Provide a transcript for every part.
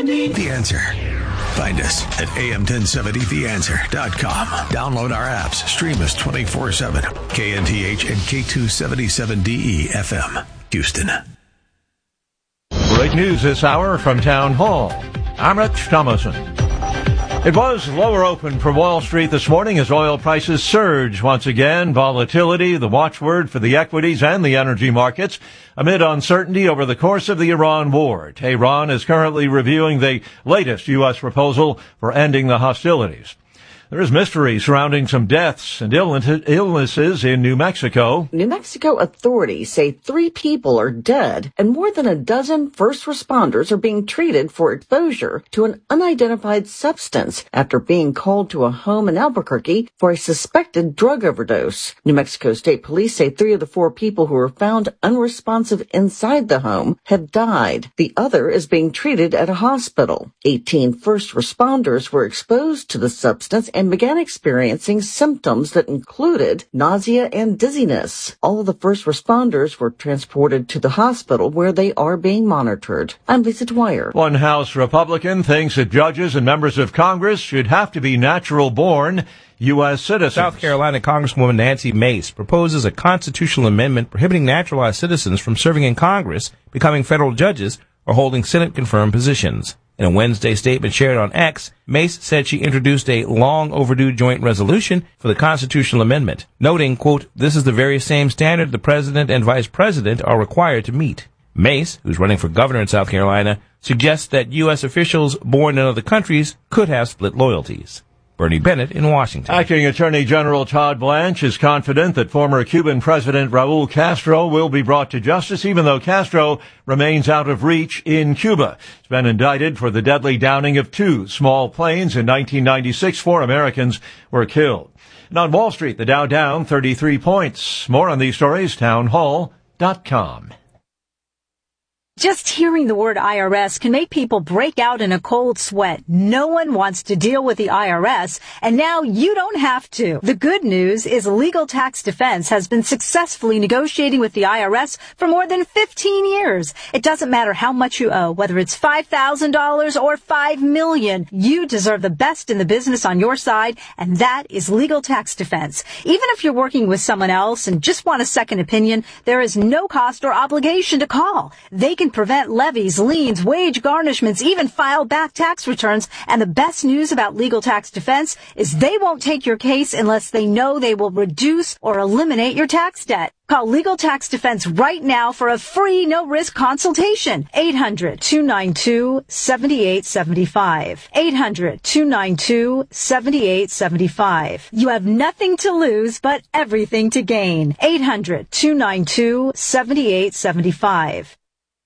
1070. The Answer. Find us at am1070theanswer.com. Download our apps. Stream us 24/7. KNTH and K277DE FM, Houston. Great news this hour from Town Hall. I'm Rich Thomason. It was lower open for Wall Street this morning as oil prices surge once again. Volatility, the watchword for the equities and the energy markets, amid uncertainty over the course of the Iran war. Tehran is currently reviewing the latest U.S. proposal for ending the hostilities. There is mystery surrounding some deaths and illnesses in New Mexico. New Mexico authorities say 3 people are dead and more than a dozen first responders are being treated for exposure to an unidentified substance after being called to a home in Albuquerque for a suspected drug overdose. New Mexico State Police say 3 of the 4 people who were found unresponsive inside the home have died. The other is being treated at a hospital. 18 first responders were exposed to the substance and began experiencing symptoms that included nausea and dizziness. All of the first responders were transported to the hospital where they are being monitored. I'm Lisa Dwyer. One House Republican thinks that judges and members of Congress should have to be natural-born U.S. citizens. South Carolina Congresswoman Nancy Mace proposes a constitutional amendment prohibiting naturalized citizens from serving in Congress, becoming federal judges, or holding Senate-confirmed positions. In a Wednesday statement shared on X, Mace said she introduced a long-overdue joint resolution for the constitutional amendment, noting, quote, "This is the very same standard the president and vice president are required to meet." Mace, who's running for governor in South Carolina, suggests that U.S. officials born in other countries could have split loyalties. Bernie Bennett in Washington. Acting Attorney General Todd Blanche is confident that former Cuban President Raul Castro will be brought to justice, even though Castro remains out of reach in Cuba. He's been indicted for the deadly downing of 2 small planes in 1996. 4 Americans were killed. And on Wall Street, the Dow down 33 points. More on these stories, townhall.com. Just hearing the word IRS can make people break out in a cold sweat. No one wants to deal with the IRS, and now you don't have to. The good news is Legal Tax Defense has been successfully negotiating with the IRS for more than 15 years. It doesn't matter how much you owe, whether it's $5,000 or $5 million. You deserve the best in the business on your side, and that is Legal Tax Defense. Even if you're working with someone else and just want a second opinion, there is no cost or obligation to call. They can prevent levies, liens, wage garnishments, even file back tax returns. And the best news about Legal Tax Defense is they won't take your case unless they know they will reduce or eliminate your tax debt. Call Legal Tax Defense right now for a free, no-risk consultation. 800-292-7875. 800-292-7875. You have nothing to lose, but everything to gain. 800-292-7875.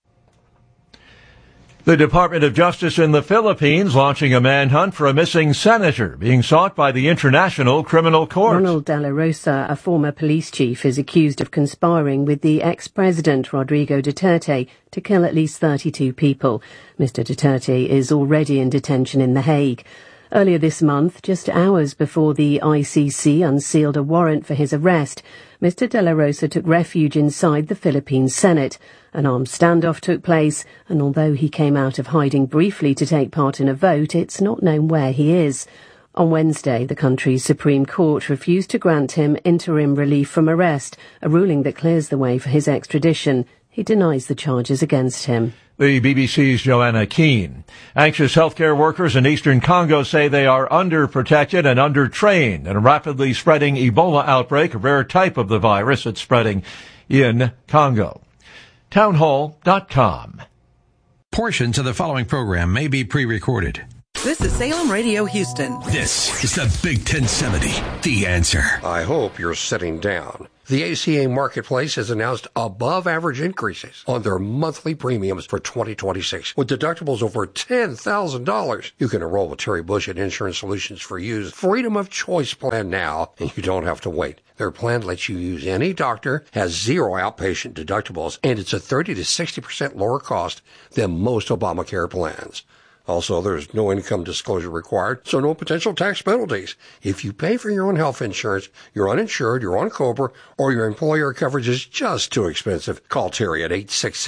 The Department of Justice in the Philippines launching a manhunt for a missing senator being sought by the International Criminal Court. Ronald De La Rosa, a former police chief, is accused of conspiring with the ex-president Rodrigo Duterte to kill at least 32 people. Mr. Duterte is already in detention in The Hague. Earlier this month, just hours before the ICC unsealed a warrant for his arrest, Mr. De La Rosa took refuge inside the Philippine Senate. An armed standoff took place, and although he came out of hiding briefly to take part in a vote, it's not known where he is. On Wednesday, the country's Supreme Court refused to grant him interim relief from arrest, a ruling that clears the way for his extradition. He denies the charges against him. The BBC's Joanna Keane. Anxious healthcare workers in eastern Congo say they are underprotected and undertrained in a rapidly spreading Ebola outbreak, a rare type of the virus that's spreading in Congo. Townhall.com. Portions of the following program may be pre-recorded. This is Salem Radio Houston. This is the Big 1070, The Answer. I hope you're sitting down. The ACA Marketplace has announced above-average increases on their monthly premiums for 2026. With deductibles over $10,000, you can enroll with Terry Bush at Insurance Solutions for You's Freedom of Choice plan now, and you don't have to wait. Their plan lets you use any doctor, has 0 outpatient deductibles, and it's a 30 to 60% lower cost than most Obamacare plans. Also, there's no income disclosure required, so no potential tax penalties. If you pay for your own health insurance, you're uninsured, you're on COBRA, or your employer coverage is just too expensive, call Terry at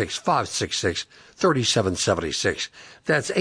866-566-3776. That's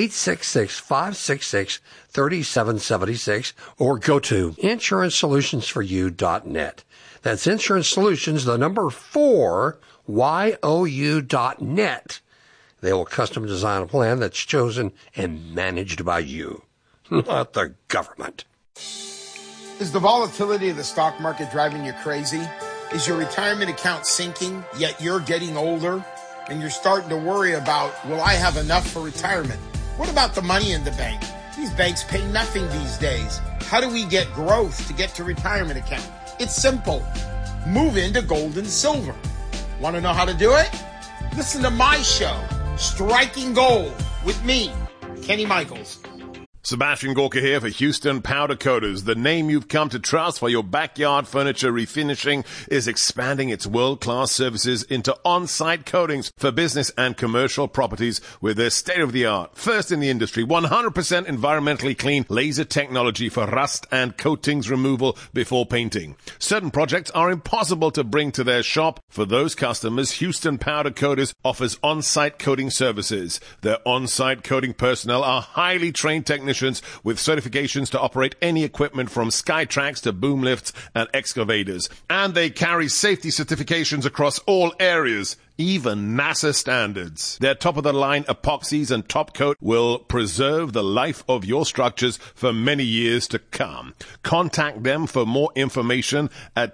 866-566-3776, or go to insurancesolutionsforyou.net. That's Insurance Solutions, the number 4, YOU.net. They will custom design a plan that's chosen and managed by you, not the government. Is the volatility of the stock market driving you crazy? Is your retirement account sinking, yet you're getting older and you're starting to worry about, will I have enough for retirement? What about the money in the bank? These banks pay nothing these days. How do we get growth to get to retirement account? It's simple. Move into gold and silver. Want to know how to do it? Listen to my show, Striking Gold, with me, Kenny Michaels. Sebastian Gorka here for Houston Powder Coaters. The name you've come to trust for your backyard furniture refinishing is expanding its world-class services into on-site coatings for business and commercial properties with their state-of-the-art, first in the industry, 100% environmentally clean laser technology for rust and coatings removal before painting. Certain projects are impossible to bring to their shop. For those customers, Houston Powder Coaters offers on-site coating services. Their on-site coating personnel are highly trained technicians with certifications to operate any equipment from Skytrax to boom lifts and excavators. And they carry safety certifications across all areas, even NASA standards. Their top-of-the-line epoxies and top coat will preserve the life of your structures for many years to come. Contact them for more information at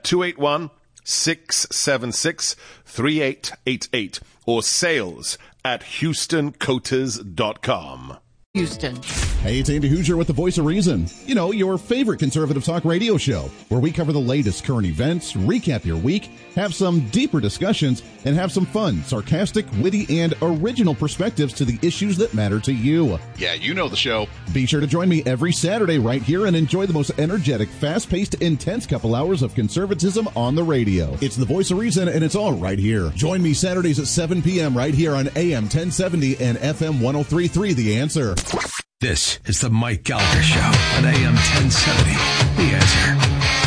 281-676-3888 or sales at HoustonCoaters.com. Houston. Hey, it's Andy Hoosier with the Voice of Reason. You know, your favorite conservative talk radio show, where we cover the latest current events, recap your week, have some deeper discussions, and have some fun, sarcastic, witty, and original perspectives to the issues that matter to you. Yeah, you know the show. Be sure to join me every Saturday right here and enjoy the most energetic, fast-paced, intense couple hours of conservatism on the radio. It's the Voice of Reason, and it's all right here. Join me Saturdays at 7 p.m. right here on AM 1070 and FM 103.3 The Answer. This is the Mike Gallagher Show on AM 1070. The Answer.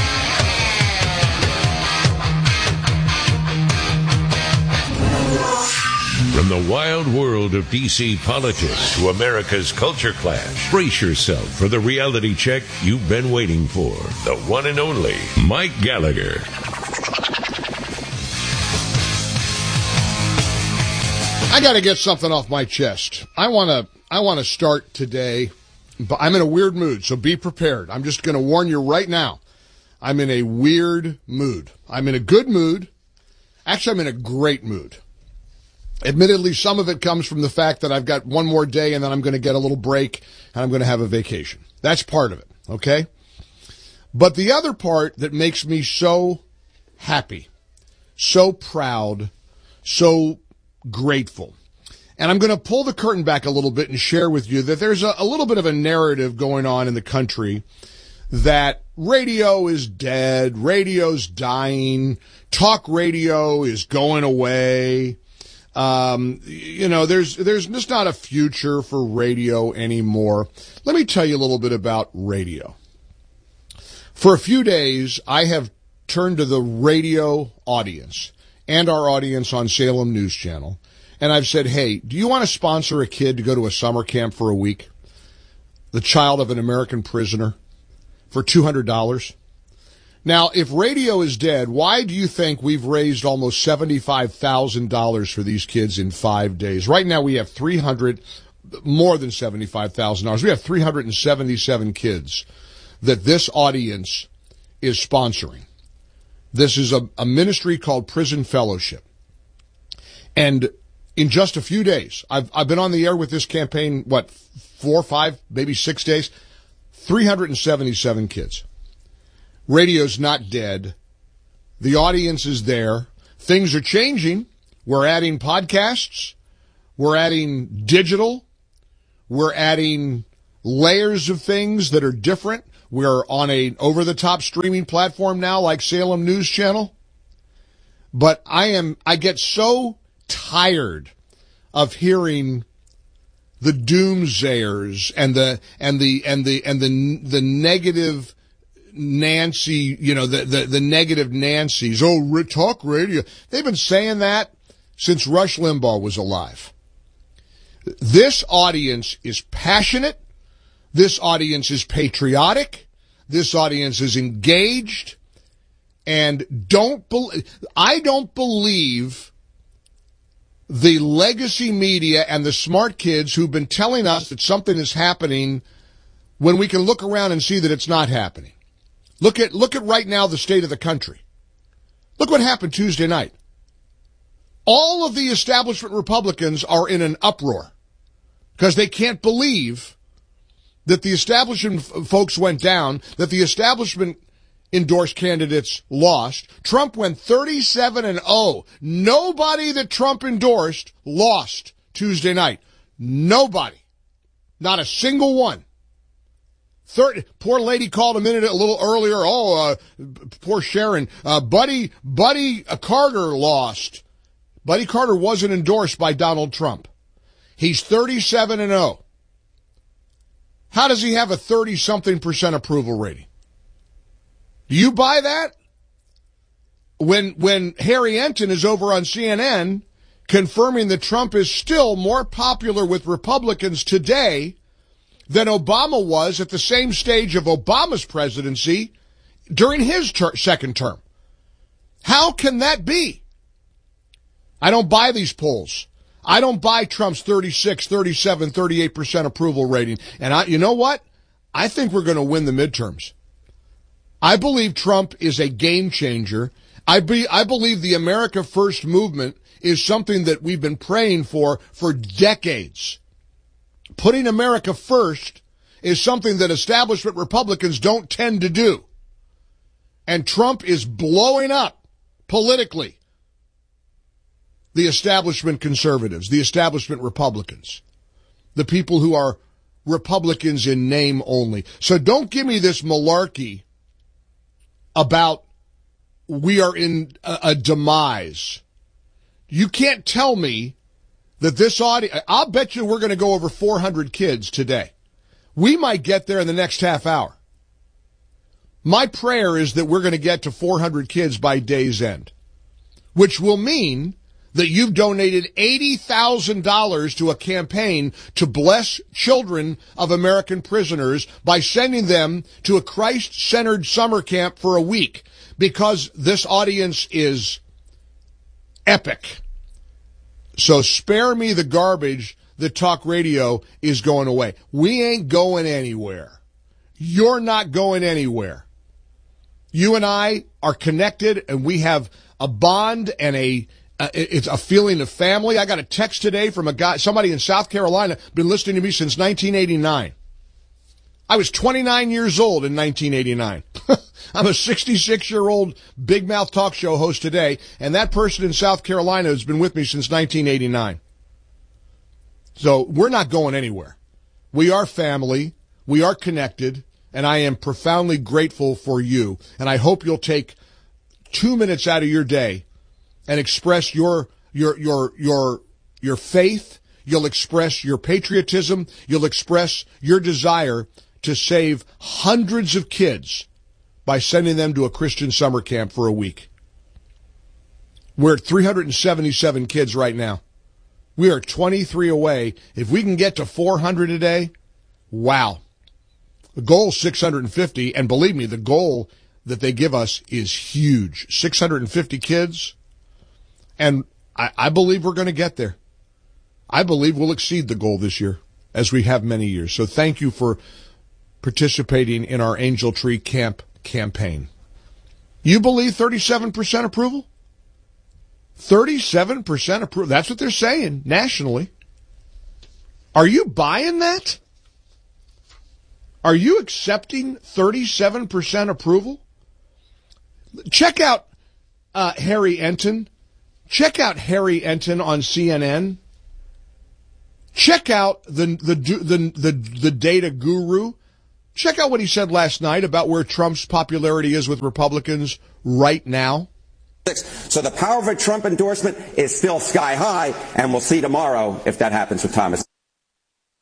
From the wild world of D.C. politics to America's culture clash, brace yourself for the reality check you've been waiting for. The one and only Mike Gallagher. I got to get something off my chest. I want to start today, but I'm in a weird mood, so be prepared. I'm just going to warn you right now. I'm in a weird mood. I'm in a good mood. Actually, I'm in a great mood. Admittedly, some of it comes from the fact that I've got one more day and then I'm going to get a little break and I'm going to have a vacation. That's part of it, okay? But the other part that makes me so happy, so proud, so grateful, and I'm going to pull the curtain back a little bit and share with you that there's a little bit of a narrative going on in the country that radio is dead, radio's dying, talk radio is going away. There's just not a future for radio anymore. Let me tell you a little bit about radio. For a few days, I have turned to the radio audience and our audience on Salem News Channel, and I've said, hey, do you want to sponsor a kid to go to a summer camp for a week? The child of an American prisoner for $200? Now, if radio is dead, why do you think we've raised almost $75,000 for these kids in 5 days? Right now we have more than $75,000. We have 377 kids that this audience is sponsoring. This is a ministry called Prison Fellowship. And in just a few days, I've been on the air with this campaign, 4, 5, maybe 6 days, 377 kids. Radio's not dead. The audience is there. Things are changing. We're adding podcasts. We're adding digital. We're adding layers of things that are different. We're on a over-the-top streaming platform now like Salem News Channel. But I get so tired of hearing the doomsayers and the negative Nancy, the negative Nancys. Oh, talk radio. They've been saying that since Rush Limbaugh was alive. This audience is passionate. This audience is patriotic. This audience is engaged. And I don't believe the legacy media and the smart kids who've been telling us that something is happening when we can look around and see that it's not happening. Look at right now the state of the country. Look what happened Tuesday night. All of the establishment Republicans are in an uproar because they can't believe that the establishment folks went down, that the establishment endorsed candidates lost. Trump went 37-0. Nobody that Trump endorsed lost Tuesday night. Nobody. Not a single one. Poor lady called a little earlier. Poor Sharon. Buddy Carter lost. Buddy Carter wasn't endorsed by Donald Trump. He's 37-0. How does he have a 30-something% approval rating? Do you buy that? When Harry Enton is over on CNN confirming that Trump is still more popular with Republicans today than Obama was at the same stage of Obama's presidency during his second term. How can that be? I don't buy these polls. I don't buy Trump's 36, 37, 38% approval rating. And you know what? I think we're going to win the midterms. I believe Trump is a game changer. I believe the America First movement is something that we've been praying for decades. Putting America first is something that establishment Republicans don't tend to do. And Trump is blowing up politically the establishment conservatives, the establishment Republicans, the people who are Republicans in name only. So don't give me this malarkey about we are in a demise. You can't tell me that this audience, I'll bet you we're going to go over 400 kids today. We might get there in the next half hour. My prayer is that we're going to get to 400 kids by day's end, which will mean that you've donated $80,000 to a campaign to bless children of American prisoners by sending them to a Christ-centered summer camp for a week, because this audience is epic. So spare me the garbage that talk radio is going away. We ain't going anywhere. You're not going anywhere. You and I are connected, and we have a bond and it's a feeling of family. I got a text today from somebody in South Carolina, been listening to me since 1989. I was 29 years old in 1989. I'm a 66-year-old big mouth talk show host today, and that person in South Carolina has been with me since 1989. So we're not going anywhere. We are family. We are connected, and I am profoundly grateful for you. And I hope you'll take 2 minutes out of your day and express your faith. You'll express your patriotism. You'll express your desire to save hundreds of kids by sending them to a Christian summer camp for a week. We're at 377 kids right now. We are 23 away. If we can get to 400 a day, wow. The goal is 650, and believe me, the goal that they give us is huge. 650 kids, and I believe we're going to get there. I believe we'll exceed the goal this year, as we have many years. So thank you for participating in our Angel Tree Camp campaign. You believe 37% approval? 37% approval. That's what they're saying nationally. Are you buying that? Are you accepting 37% approval? Check out Harry Enton. Check out Harry Enton on CNN. Check out the data guru. Check out what he said last night about where Trump's popularity is with Republicans right now. So the power of a Trump endorsement is still sky high, and we'll see tomorrow if that happens with Thomas.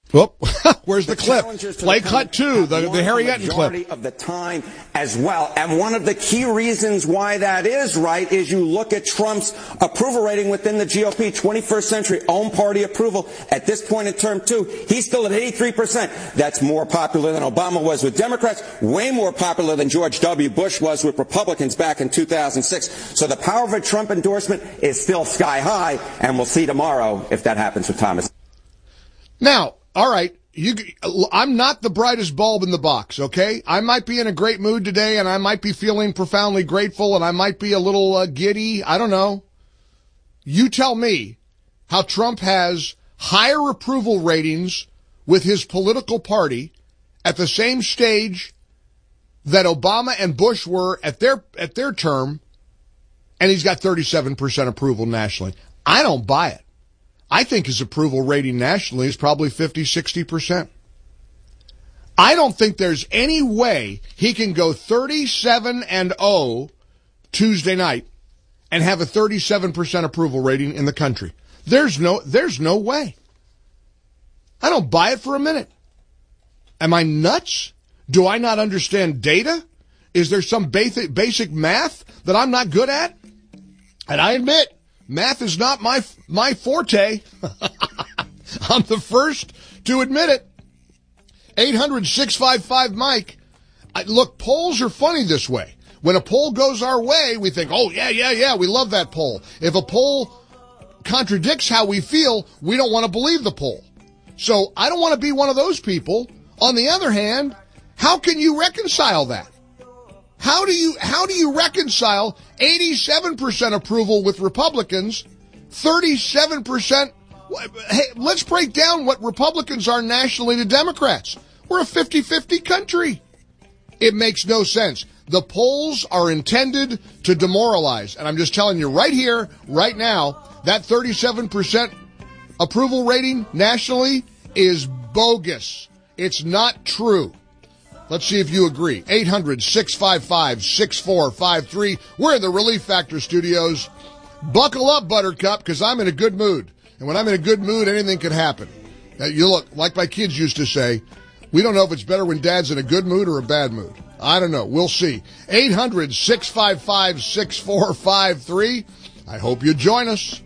Whoop. Where's the clip? Play cut 2, the Harry Etten clip. Of the time as well. And one of the key reasons why that is right is you look at Trump's approval rating within the GOP, 21st century own party approval. At this point in term 2, he's still at 83%. That's more popular than Obama was with Democrats, way more popular than George W. Bush was with Republicans back in 2006. So the power of a Trump endorsement is still sky high, and we'll see tomorrow if that happens with Thomas. Now, all right, I'm not the brightest bulb in the box, okay? I might be in a great mood today, and I might be feeling profoundly grateful, and I might be a little giddy. I don't know. You tell me how Trump has higher approval ratings with his political party at the same stage that Obama and Bush were at their term, and he's got 37% approval nationally. I don't buy it. I think his approval rating nationally is probably 50-60%. I don't think there's any way he can go 37-0 Tuesday night and have a 37% approval rating in the country. There's no way. I don't buy it for a minute. Am I nuts? Do I not understand data? Is there some basic math that I'm not good at? And I admit, math is not my forte. I'm the first to admit it. 800-655-Mike. Look, polls are funny this way. When a poll goes our way, we think, oh, yeah, we love that poll. If a poll contradicts how we feel, we don't want to believe the poll. So I don't want to be one of those people. On the other hand, how can you reconcile that? How do you reconcile 87% approval with Republicans, 37%? Hey, let's break down what Republicans are nationally to Democrats. We're a 50-50 country. It makes no sense. The polls are intended to demoralize. And I'm just telling you right here, right now, that 37% approval rating nationally is bogus. It's not true. Let's see if you agree. 800-655-6453. We're in the Relief Factor studios. Buckle up, Buttercup, because I'm in a good mood. And when I'm in a good mood, anything can happen. You look, like my kids used to say, we don't know if it's better when Dad's in a good mood or a bad mood. I don't know. We'll see. 800-655-6453. I hope you join us.